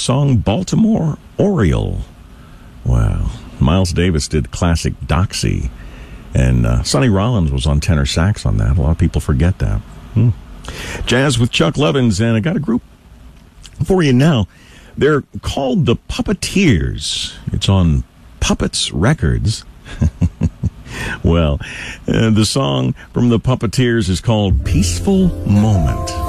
song Baltimore Oriole. Wow. Miles Davis did classic Doxy. And Sonny Rollins was on tenor sax on that. A lot of people forget that. Jazz with Chuck Lovins, and I got a group for you now. They're called the Puppeteers. It's on Puppets Records. Well, the song from the Puppeteers is called Peaceful Moment.